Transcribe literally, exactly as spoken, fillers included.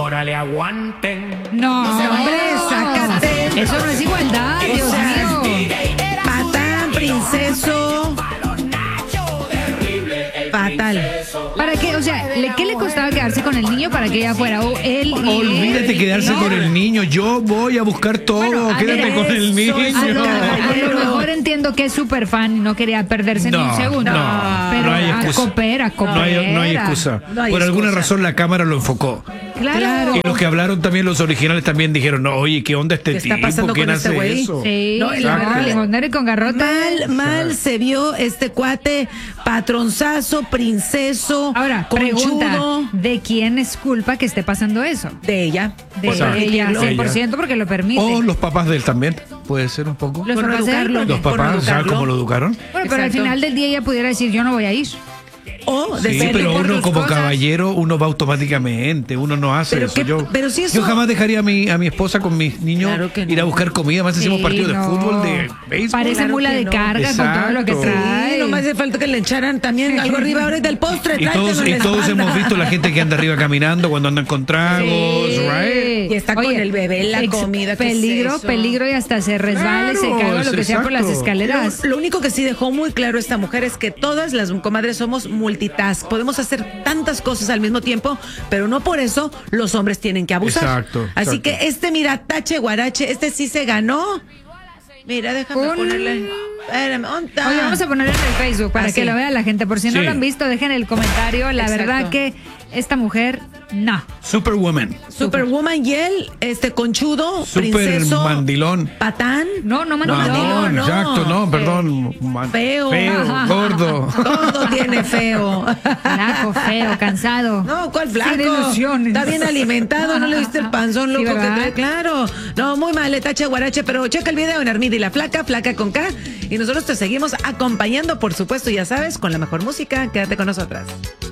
órale, aguanten. No, Hombre, sácate. eso no es igualdad, O Dios sea, mío. Patán, princeso. Fatal. ¿Para qué? O sea, ¿le- ¿qué le costaba quedarse con el niño para que ella fuera? O él y Olvídate él, quedarse no. con el niño. Yo voy a buscar todo. Bueno, a Quédate ver, con el niño. eso A lo, No. a lo mejor entiendo que es súper fan y no quería perderse ni No, un segundo. no, pero no hay a excusa. coopera, No hay, no hay coopera. excusa. No hay Por alguna excusa. razón la cámara lo enfocó. Claro. Y los que hablaron también, los originales también dijeron, no, oye, ¿qué onda este ¿Qué está tipo? pasando ¿Quién con este hace güey? eso? Sí, No, no, la verdad- limonero y con garrote. Mal, mal se vio este cuate, patronzazo, princeso, Ahora, conchudo. pregunta, ¿de quién es culpa que esté pasando eso? De ella. De por ella, permitirlo. cien por ciento porque lo permite. O los papás de él también, puede ser un poco. Los por papás de él, educarlo. porque- Los por papás, ¿sabes educarlo. cómo lo educaron? Bueno, pero al Exacto. final del día ella pudiera decir, yo no voy a ir. O Sí, decirle pero por uno tus como cosas. caballero, uno va automáticamente, uno no hace Pero eso. qué- yo, pero si eso- yo jamás dejaría a mi, a mi esposa con mis niños Claro que no. ir a buscar comida, más hacemos Sí, partidos de no. fútbol, de béisbol. Parece Claro mula que de no. carga con todo lo que Exacto. trae. Sí, nomás hace falta que le echaran también algo arriba ahorita del postre. Y tráetelo todos, en y la todos espalda. hemos visto la gente que anda arriba caminando cuando andan con tragos, Sí. right? Y está con el bebé en la ex- comida, ¿qué es Peligro, eso? peligro y hasta se resbala y se Claro, caga lo que sea por las exacto. escaleras. Lo, lo único que sí dejó muy claro esta mujer es que todas las comadres somos multitask. Podemos hacer tantas cosas al mismo tiempo, pero no por eso los hombres tienen que abusar. Exacto, Así exacto. que este, mira, tache guarache, este sí se ganó. Mira, déjame Un- ponerle. Espérame, ¿dónde está? Oye, vamos a ponerlo en el Facebook para Ah, que sí. lo vea la gente. Por si no Sí. lo han visto, dejen el comentario. La Exacto. verdad que esta mujer, no. Superwoman, Superwoman y él, este conchudo, super princeso, mandilón. patán. No, no No, mandilón. no. exacto, no, perdón. man- Feo. Feo, Ajá. gordo. Todo tiene feo. Flaco, feo, cansado. No, ¿cuál flaco? Sin ilusiones. Está bien alimentado, ¿no le viste el panzón Sí, loco que ¿verdad? trae? Claro. No, muy mal, le tache guarache, pero checa el video en Armida y la Flaca, Flaca con K. Y nosotros te seguimos acompañando, por supuesto, ya sabes, con la mejor música. Quédate con nosotras.